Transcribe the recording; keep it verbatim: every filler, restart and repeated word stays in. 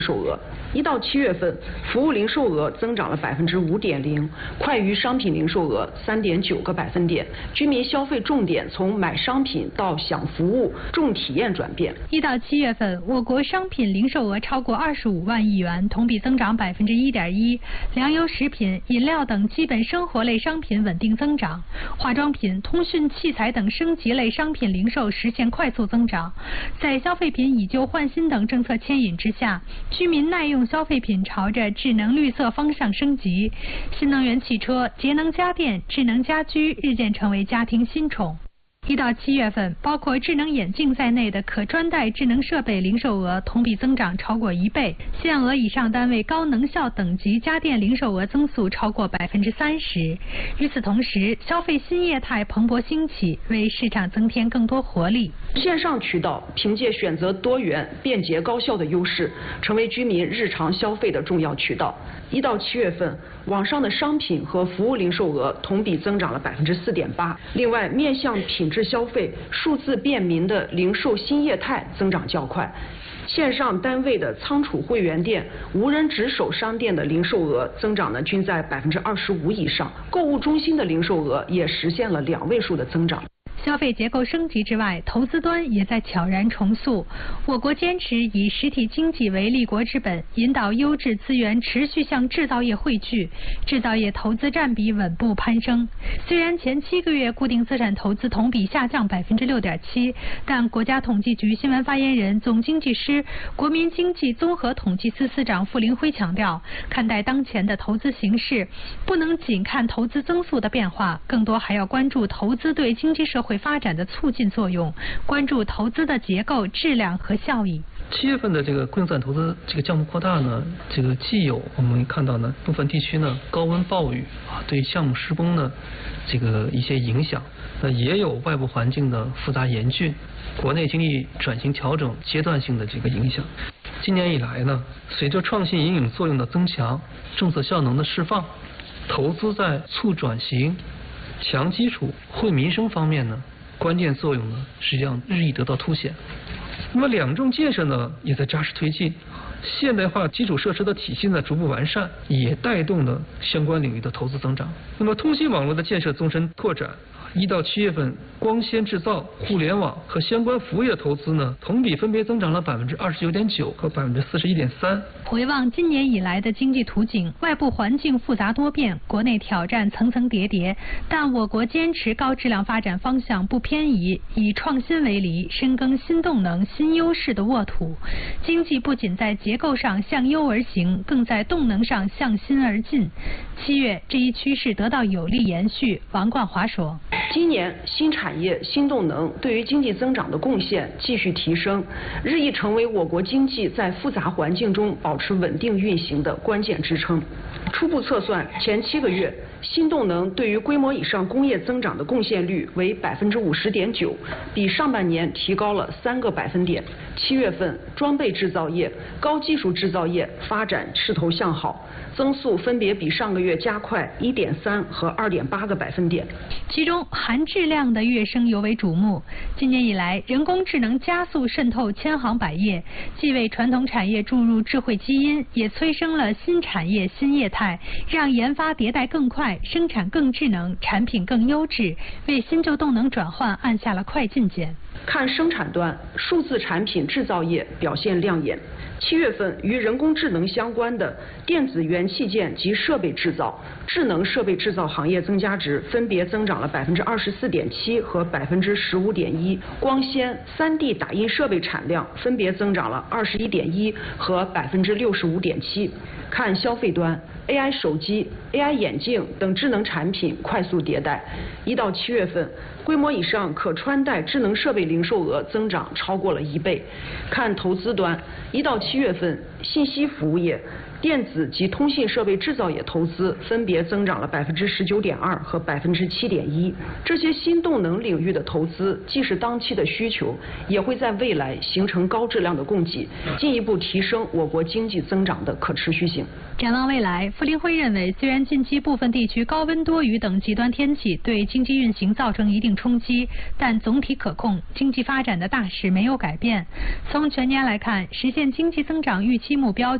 售额。一到七月份，服务零售额增长了百分之五点零，快于商品零售额三点九个百分点。居民消费重点从买商品到享服务、重体验转变。 一到七月份，我国商品零售额超过二十五万亿元，同比增长百分之一点一。粮油、食品、饮料等基本生活类商品稳定增长，化妆品、通讯器材等升级类商品零售实现快速增长。在消费品以旧换新等政策牵引之下，居民耐用消费品朝着智能绿色方向升级，新能源汽车、节能家电、智能家居日渐成为家庭新宠。一到七月份，包括智能眼镜在内的可穿戴智能设备零售额同比增长超过一倍，限额以上单位高能效等级家电零售额增速超过百分之三十。与此同时，消费新业态蓬勃兴起，为市场增添更多活力。 线上渠道凭借选择多元、便捷、高效的优势，成为居民日常消费的重要渠道。一到七月份，网上的商品和服务零售额同比增长了百分之四点八。另外，面向品质消费、数字便民的零售新业态增长较快。线上单位的仓储会员店、无人值守商店的零售额增长呢，均在百分之二十五以上。购物中心的零售额也实现了两位数的增长。 消费结构升级之外，投资端也在悄然重塑。我国坚持以实体经济为立国之本，引导优质资源持续向制造业汇聚，制造业投资占比稳步攀升。虽然前七个月固定资产投资同比下降百分之六点七，但国家统计局新闻发言人、总经济师、国民经济综合统计司司长傅凌辉强调，看待当前的投资形势，不能仅看投资增速的变化，更多还要关注投资对经济社会发展的促进作用，关注投资的结构、质量和效益。 七月份的这个固定资产投资这个项目扩大呢，这个既有我们看到呢部分地区呢高温暴雨啊对项目施工呢这个一些影响，那也有外部环境的复杂严峻，国内经济转型调整阶段性的这个影响。今年以来呢，随着创新引领作用的增强，政策效能的释放，投资在促转型、强基础、惠民生方面呢，关键作用呢，实际上日益得到凸显。那么两重建设呢，也在扎实推进，现代化基础设施的体系呢逐步完善，也带动了相关领域的投资增长。那么通信网络的建设纵深拓展。一到七月份，光纤制造、互联网和相关服务业投资呢，同比分别增长了百分之二十九点九和百分之四十一点三。 回望今年以来的经济图景，外部环境复杂多变，国内挑战层层叠叠，但我国坚持高质量发展方向不偏移，以创新为犁，深耕新动能、新优势的沃土。经济不仅在结构上向优而行，更在动能上向新而进。七月，这一趋势得到有力延续。王冠华说。 今年新产业、新动能对于经济增长的贡献继续提升，日益成为我国经济在复杂环境中保持稳定运行的关键支撑。初步测算，前七个月新动能对于规模以上工业增长的贡献率为百分之五十点九，比上半年提高了三个百分点。七月份，装备制造业、高技术制造业发展势头向好，增速分别比上个月加快一点三和二点八个百分点。 其中含质量的跃升尤为瞩目。今年以来，人工智能加速渗透千行百业，既为传统产业注入智慧基因，也催生了新产业新业态，让研发迭代更快，生产更智能，产品更优质，为新旧动能转换按下了快进键。 看生产端，数字产品制造业表现亮眼。七月份，与人工智能相关的电子元器件及设备制造、智能设备制造行业增加值分别增长了百分之二十四点七和百分之十五点一。光纤、三 D 打印设备产量分别增长了二十一点一和百分之六十五点七。看消费端 ，A I 手机、A I 眼镜等智能产品快速迭代。一到七月份，规模以上可穿戴智能设备零售额增长超过了一倍。看投资端，一到七月份，信息服务业、电子及通信设备制造业投资分别增长了百分之十九点二和百分之七点一。这些新动能领域的投资，既是当期的需求，也会在未来形成高质量的供给，进一步提升我国经济增长的可持续性。 展望未来，傅凌辉认为，虽然近期部分地区高温多雨等极端天气对经济运行造成一定冲击，但总体可控，经济发展的大势没有改变。从全年来看，实现经济增长预期期目标